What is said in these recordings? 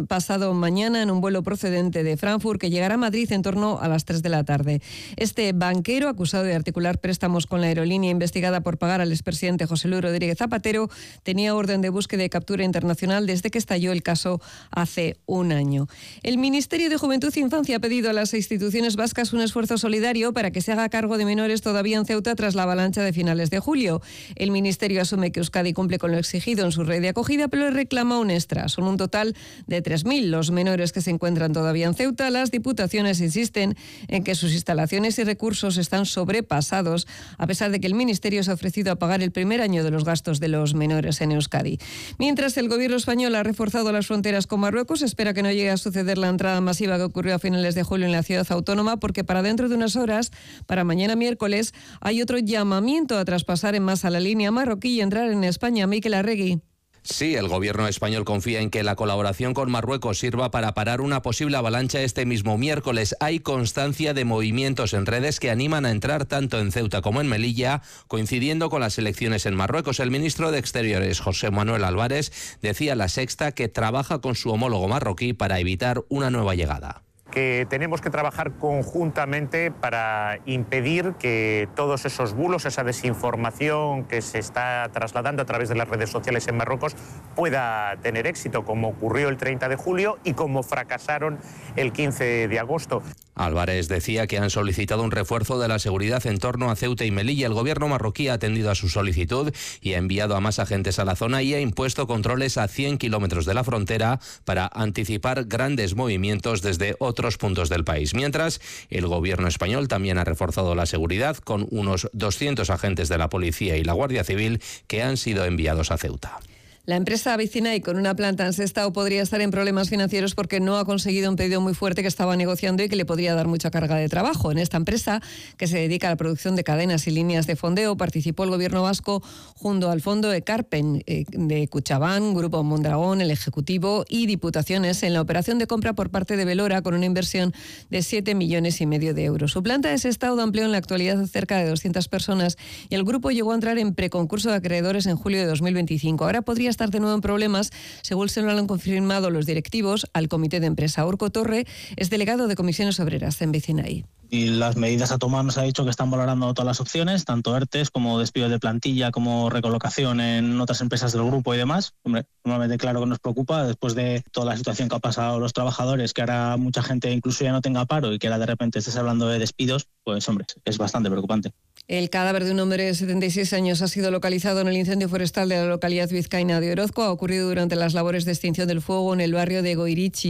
pasado mañana en un vuelo procedente de Frankfurt que llegará a Madrid en torno a las 3 de la tarde. Este banquero, acusado de articular préstamos con la aerolínea investigada por pagar al expresidente José Luis Rodríguez Zapatero, tenía orden de búsqueda y captura internacional desde que estalló el caso hace un año. El Ministerio de Juventud e Infancia ha pedido a las instituciones vascas un esfuerzo solidario para que se haga cargo de menores todavía en Ceuta tras la avalancha de finales de julio. El Ministerio asume que Euskadi cumple con lo exigido en su red de acogida, pero le reclama un extra. Son un total de 3.000 los menores que se encuentran todavía en Ceuta. Las diputaciones insisten en que sus instalaciones y recursos están sobrepasados, a pesar de que el Ministerio se ha ofrecido a pagar el primer año de los gastos de los menores en Euskadi. Mientras el gobierno español ha reforzado las fronteras con Marruecos, espera que no llegue a suceder la entrada masiva que ocurrió a finales de julio en la ciudad autónoma, porque para dentro de unas horas, para mañana miércoles, hay otro llamamiento a traspasar en masa la línea marroquí y entrar en España. Mikel Arregui. Sí, el gobierno español confía en que la colaboración con Marruecos sirva para parar una posible avalancha este mismo miércoles. Hay constancia de movimientos en redes que animan a entrar tanto en Ceuta como en Melilla, coincidiendo con las elecciones en Marruecos. El ministro de Exteriores, José Manuel Álvarez, decía a La Sexta que trabaja con su homólogo marroquí para evitar una nueva llegada. Que tenemos que trabajar conjuntamente para impedir que todos esos bulos, esa desinformación que se está trasladando a través de las redes sociales en Marruecos pueda tener éxito, como ocurrió el 30 de julio y como fracasaron el 15 de agosto. Álvarez decía que han solicitado un refuerzo de la seguridad en torno a Ceuta y Melilla. El gobierno marroquí ha atendido a su solicitud y ha enviado a más agentes a la zona y ha impuesto controles a 100 kilómetros de la frontera para anticipar grandes movimientos desde otros puntos del país. Mientras, el gobierno español también ha reforzado la seguridad con unos 200 agentes de la policía y la Guardia Civil que han sido enviados a Ceuta. La empresa Vicinay, con una planta en Sestao, podría estar en problemas financieros porque no ha conseguido un pedido muy fuerte que estaba negociando y que le podría dar mucha carga de trabajo. En esta empresa, que se dedica a la producción de cadenas y líneas de fondeo, participó el gobierno vasco junto al fondo Ekarpen de Kutxabank, Grupo Mondragón, el Ejecutivo y Diputaciones en la operación de compra por parte de Velora con una inversión de 7,5 millones de euros. Su planta de Sestao da empleo en la actualidad a cerca de 200 personas y el grupo llegó a entrar en preconcurso de acreedores en julio de 2025. Ahora podría estar de nuevo en problemas, según se lo han confirmado los directivos al comité de empresa. Urco Torre es delegado de Comisiones Obreras en Vicinay. Y las medidas a tomar nos ha dicho que están valorando todas las opciones, tanto ERTEs como despido de plantilla, como recolocación en otras empresas del grupo y demás. Hombre, normalmente claro que nos preocupa después de toda la situación que ha pasado los trabajadores, que ahora mucha gente incluso ya no tenga paro y que ahora de repente estés hablando de despidos, pues hombre, es bastante preocupante. El cadáver de un hombre de 76 años ha sido localizado en el incendio forestal de la localidad vizcaína de Orozco. Ha ocurrido durante las labores de extinción del fuego en el barrio de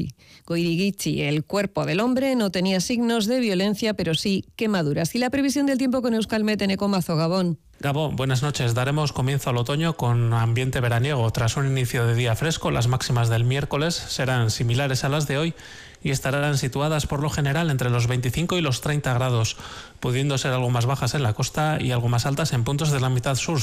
Goirigichi. El cuerpo del hombre no tenía signos de violencia, pero sí quemaduras. Y la previsión del tiempo con Euskalmet en Ecomazo, Gabón. Gabón, buenas noches. Daremos comienzo al otoño con ambiente veraniego. Tras un inicio de día fresco, las máximas del miércoles serán similares a las de hoy y estarán situadas por lo general entre los 25 y los 30 grados, pudiendo ser algo más bajas en la costa y algo más altas en puntos de la mitad sur.